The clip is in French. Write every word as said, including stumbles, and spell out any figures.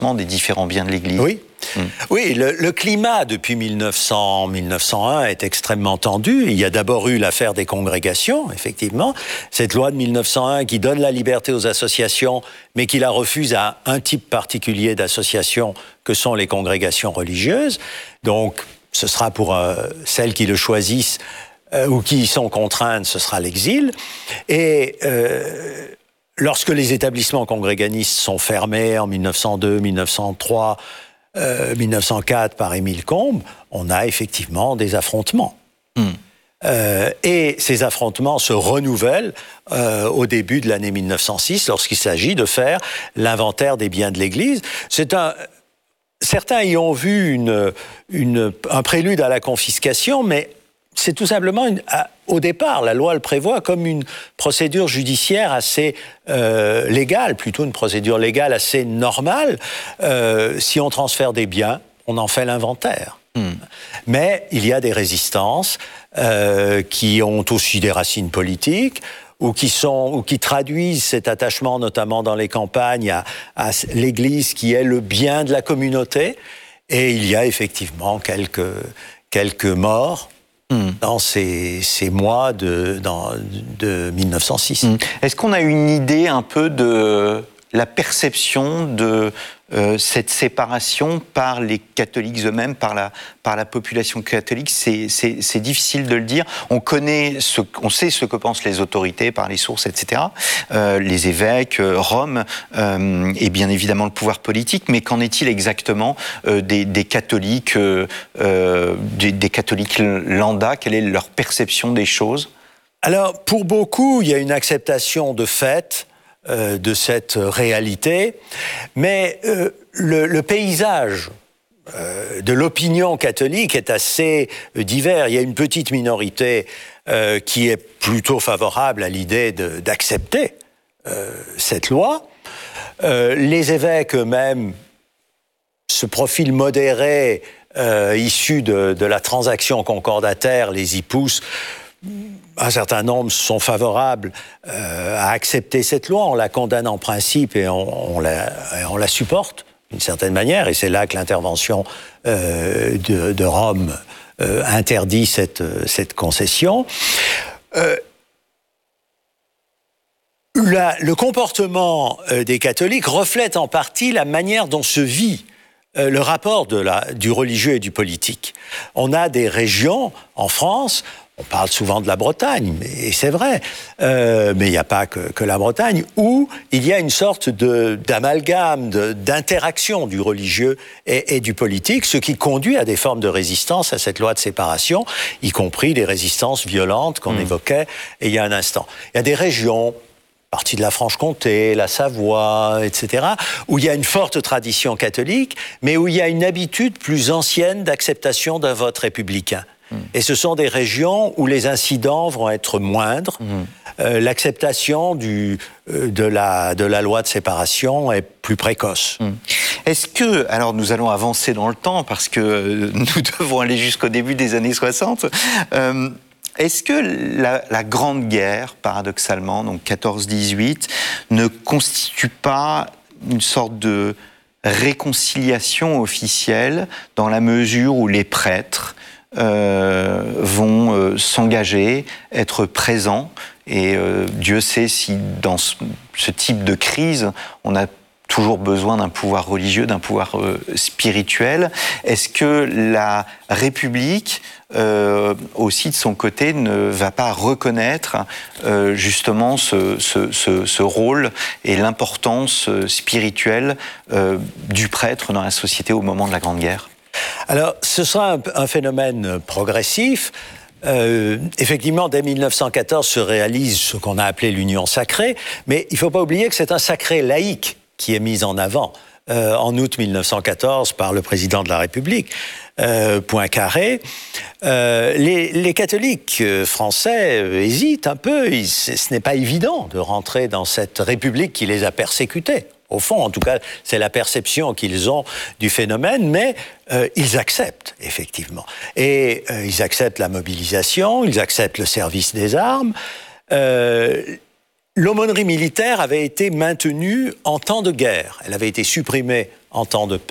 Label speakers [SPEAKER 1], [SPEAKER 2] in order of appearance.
[SPEAKER 1] des différents biens de l'Église.
[SPEAKER 2] Oui. Mmh. Oui, le, le climat depuis mille neuf cents, mille neuf cent un est extrêmement tendu. Il y a d'abord eu l'affaire des congrégations, effectivement. Cette loi de mille neuf cent un qui donne la liberté aux associations, mais qui la refuse à un type particulier d'associations que sont les congrégations religieuses. Donc, ce sera pour euh, celles qui le choisissent euh, ou qui y sont contraintes, ce sera l'exil. Et euh, lorsque les établissements congréganistes sont fermés en mille neuf cent deux, mille neuf cent trois, Euh, mille neuf cent quatre par Émile Combes, on a effectivement des affrontements. Mmh. Euh, et ces affrontements se renouvellent euh, au début de l'année mille neuf cent six lorsqu'il s'agit de faire l'inventaire des biens de l'Église. C'est un... Certains y ont vu une, une, un prélude à la confiscation, mais c'est tout simplement, une, à, au départ, la loi le prévoit comme une procédure judiciaire assez euh, légale, plutôt une procédure légale assez normale. Euh, si on transfère des biens, on en fait l'inventaire. Mmh. Mais il y a des résistances euh, qui ont aussi des racines politiques, ou qui, sont, ou qui traduisent cet attachement, notamment dans les campagnes, à, à l'Église qui est le bien de la communauté. Et il y a effectivement quelques, quelques morts dans ces, ces mois de, dans, de mille neuf cent six.
[SPEAKER 1] Mmh. Est-ce qu'on a une idée un peu de la perception de euh, cette séparation par les catholiques eux-mêmes, par la, par la population catholique? C'est, c'est, c'est difficile de le dire. On connaît, ce, on sait ce que pensent les autorités par les sources, et cetera, euh, les évêques, euh, Rome, euh, et bien évidemment le pouvoir politique, mais qu'en est-il exactement euh, des, des catholiques, euh, euh, des, des catholiques lambda? Quelle est leur perception des choses?
[SPEAKER 2] Alors, pour beaucoup, il y a une acceptation de fait Euh, de cette réalité, mais euh, le, le paysage euh, de l'opinion catholique est assez euh, divers. Il y a une petite minorité euh, qui est plutôt favorable à l'idée de, d'accepter euh, cette loi. Euh, les évêques eux-mêmes, ce profil modéré euh, issu de, de la transaction concordataire, les y pousse. Un certain nombre sont favorables euh, à accepter cette loi. On la condamne en principe et on, on, la, on la supporte d'une certaine manière. Et c'est là que l'intervention euh, de, de Rome euh, interdit cette, cette concession. Euh, la, le comportement euh, des catholiques reflète en partie la manière dont se vit euh, le rapport de la, du religieux et du politique. On a des régions en France. On parle souvent de la Bretagne, et c'est vrai, euh, mais il n'y a pas que, que la Bretagne, où il y a une sorte de, d'amalgame, de, d'interaction du religieux et, et du politique, ce qui conduit à des formes de résistance à cette loi de séparation, y compris les résistances violentes qu'on mmh. évoquait il y a un instant. Il y a des régions, partie de la Franche-Comté, la Savoie, et cetera, où il y a une forte tradition catholique, mais où il y a une habitude plus ancienne d'acceptation d'un vote républicain. Et ce sont des régions où les incidents vont être moindres. Mmh. Euh, l'acceptation du, euh, de, la, de la loi de séparation est plus précoce.
[SPEAKER 1] Mmh. Est-ce que, alors nous allons avancer dans le temps parce que nous devons aller jusqu'au début des années soixante, euh, est-ce que la, la Grande Guerre, paradoxalement, donc quatorze dix-huit, ne constitue pas une sorte de réconciliation officielle dans la mesure où les prêtres Euh, vont euh, s'engager, être présents, et euh, Dieu sait si dans ce, ce type de crise, on a toujours besoin d'un pouvoir religieux, d'un pouvoir euh, spirituel. Est-ce que la République, euh, aussi de son côté, ne va pas reconnaître euh, justement ce, ce, ce, ce rôle et l'importance spirituelle euh, du prêtre dans la société au moment de la Grande Guerre ?
[SPEAKER 2] Alors, ce sera un, un phénomène progressif. Euh, effectivement, dès mille neuf cent quatorze se réalise ce qu'on a appelé l'union sacrée, mais il ne faut pas oublier que c'est un sacré laïque qui est mis en avant euh, en août mille neuf cent quatorze par le président de la République, euh, Poincaré. Euh, les, les catholiques français hésitent un peu. Ils, ce n'est pas évident de rentrer dans cette République qui les a persécutés. Au fond, en tout cas, c'est la perception qu'ils ont du phénomène, mais euh, ils acceptent, effectivement. Et euh, ils acceptent la mobilisation, ils acceptent le service des armes. Euh, l'aumônerie militaire avait été maintenue en temps de guerre. Elle avait été supprimée en temps de